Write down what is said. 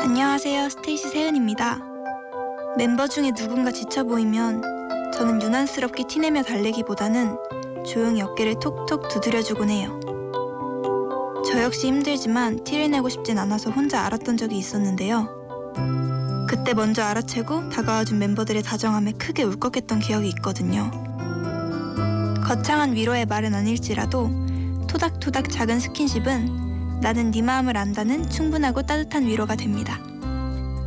안녕하세요, 스테이시 세은입니다. 멤버 중에 누군가 지쳐 보이면 저는 유난스럽게 티내며 달래기보다는 조용히 어깨를 톡톡 두드려주곤 해요. 저 역시 힘들지만 티를 내고 싶진 않아서 혼자 알았던 적이 있었는데요. 그때 먼저 알아채고 다가와준 멤버들의 다정함에 크게 울컥했던 기억이 있거든요. 거창한 위로의 말은 아닐지라도 토닥토닥 작은 스킨십은 나는 네 마음을 안다는 충분하고 따뜻한 위로가 됩니다.